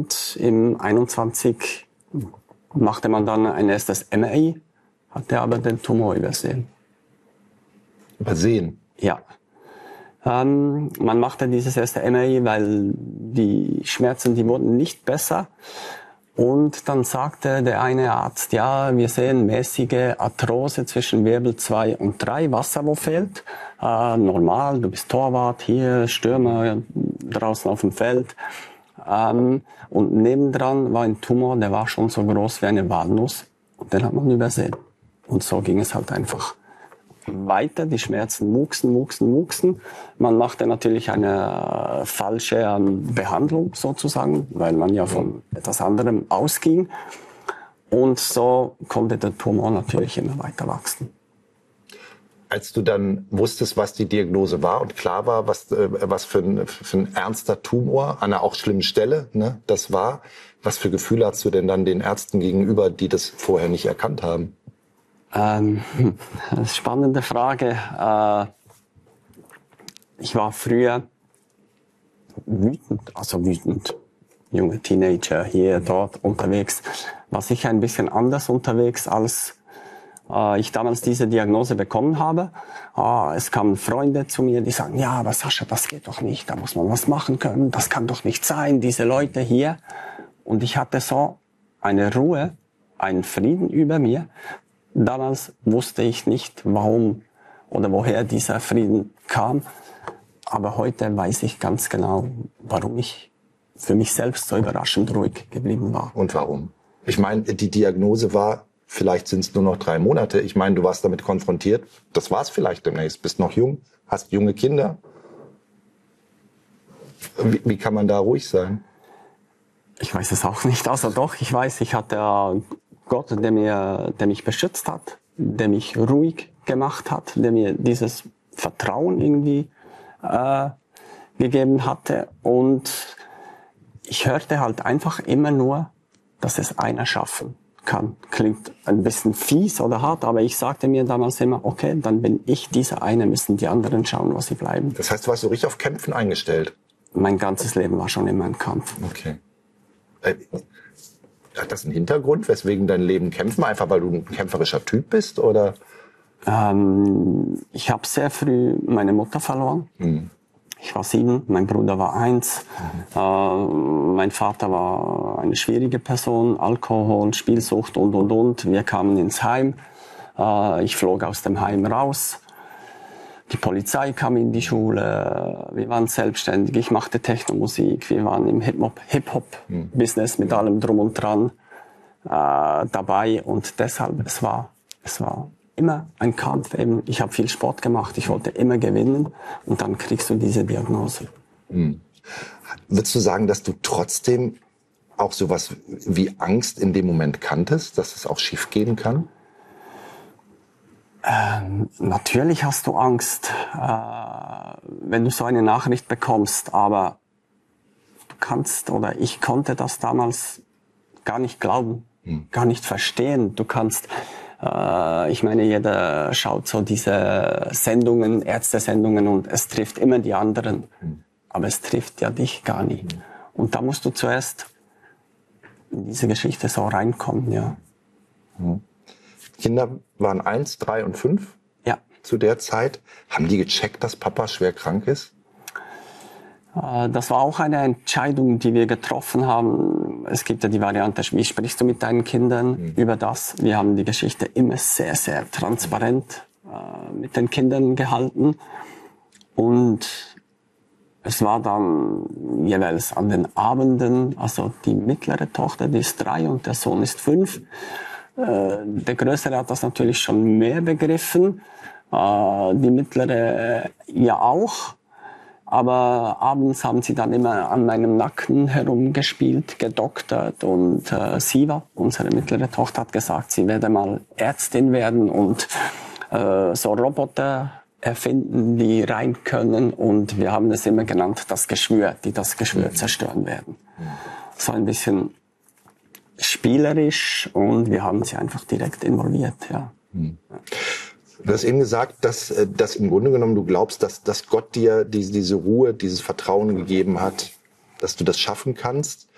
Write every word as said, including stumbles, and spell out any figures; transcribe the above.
und im einundzwanzig machte man dann ein erstes M R I, hatte aber den Tumor übersehen. Übersehen? Ja. Ähm, man machte dieses erste M R I, weil die Schmerzen, die wurden nicht besser. Und dann sagte der eine Arzt, ja, wir sehen mäßige Arthrose zwischen Wirbel zwei und drei, Wasser, wo fehlt. Äh, normal, du bist Torwart, hier Stürmer, draußen auf dem Feld. Ähm, und nebendran war ein Tumor, der war schon so groß wie eine Walnuss. Und den hat man übersehen. Und so ging es halt einfach weiter. Die Schmerzen wuchsen, wuchsen, wuchsen. Man machte natürlich eine falsche ähm, Behandlung sozusagen, weil man ja von etwas anderem ausging. Und so konnte der Tumor natürlich immer weiter wachsen. Als du dann wusstest, was die Diagnose war und klar war, was, äh, was für ein, für ein ernster Tumor an einer auch schlimmen Stelle, ne, das war, was für Gefühle hast du denn dann den Ärzten gegenüber, die das vorher nicht erkannt haben? Ähm, spannende Frage. Äh, ich war früher wütend, also wütend. Junge Teenager hier, dort unterwegs. War sicher ein bisschen anders unterwegs, als äh, ich damals diese Diagnose bekommen habe. Äh, es kamen Freunde zu mir, die sagen, ja, aber Sascha, das geht doch nicht, da muss man was machen können, das kann doch nicht sein, diese Leute hier. Und ich hatte so eine Ruhe, einen Frieden über mir. Damals wusste ich nicht, warum oder woher dieser Frieden kam. Aber heute weiß ich ganz genau, warum ich für mich selbst so überraschend ruhig geblieben war. Und warum? Ich meine, die Diagnose war, vielleicht sind es nur noch drei Monate. Ich meine, du warst damit konfrontiert. Das war es vielleicht demnächst. Bist noch jung, hast junge Kinder. Wie, wie kann man da ruhig sein? Ich weiß es auch nicht. Also doch, ich weiß, ich hatte Gott, der mir, der mich beschützt hat, der mich ruhig gemacht hat, der mir dieses Vertrauen irgendwie äh, gegeben hatte. Und ich hörte halt einfach immer nur, dass es einer schaffen kann. Klingt ein bisschen fies oder hart, aber ich sagte mir damals immer, okay, dann bin ich dieser eine, müssen die anderen schauen, wo sie bleiben. Das heißt, du warst so richtig auf Kämpfen eingestellt? Mein ganzes Leben war schon immer ein Kampf. Okay. Äh, Hat das einen Hintergrund, weswegen dein Leben kämpfen? Einfach weil du ein kämpferischer Typ bist, oder? Ähm, ich habe sehr früh meine Mutter verloren. Mhm. Ich war sieben, mein Bruder war eins. Mhm. Äh, mein Vater war eine schwierige Person, Alkohol, Spielsucht und, und, und. Wir kamen ins Heim. Äh, ich flog aus dem Heim raus. Die Polizei kam in die Schule, wir waren selbstständig, ich machte Technomusik, wir waren im Hip-Hop-Business mit allem drum und dran äh, dabei und deshalb, es war, es war immer ein Kampf eben. Ich habe viel Sport gemacht, ich wollte immer gewinnen und dann kriegst du diese Diagnose. Hm. Würdest du sagen, dass du trotzdem auch sowas wie Angst in dem Moment kanntest, dass es auch schief gehen kann? Ähm, natürlich hast du Angst, äh, wenn du so eine Nachricht bekommst, aber du kannst oder ich konnte das damals gar nicht glauben, hm. gar nicht verstehen. Du kannst, äh, ich meine, jeder schaut so diese Sendungen, Ärztesendungen und es trifft immer die anderen, hm. aber es trifft ja dich gar nie. Hm. Und da musst du zuerst in diese Geschichte so reinkommen, ja. Hm. Kinder waren eins, drei und fünf ja. zu der Zeit. Haben die gecheckt, dass Papa schwer krank ist? Das war auch eine Entscheidung, die wir getroffen haben. Es gibt ja die Variante, wie sprichst du mit deinen Kindern mhm. über das? Wir haben die Geschichte immer sehr, sehr transparent äh, mit den Kindern gehalten. Und es war dann jeweils an den Abenden, also die mittlere Tochter, die ist drei und der Sohn ist fünf. Der Größere hat das natürlich schon mehr begriffen, die Mittlere ja auch, aber abends haben sie dann immer an meinem Nacken herumgespielt, gedoktert und äh, Siva, unsere mittlere Tochter, hat gesagt, sie werde mal Ärztin werden und äh, so Roboter erfinden, die rein können und wir haben es immer genannt, das Geschwür, die das Geschwür zerstören werden. So ein bisschen spielerisch und wir haben sie einfach direkt involviert, ja. Hm. Du hast eben gesagt, dass, dass im Grunde genommen du glaubst, dass, dass Gott dir diese, diese Ruhe, dieses Vertrauen gegeben hat, dass du das schaffen kannst.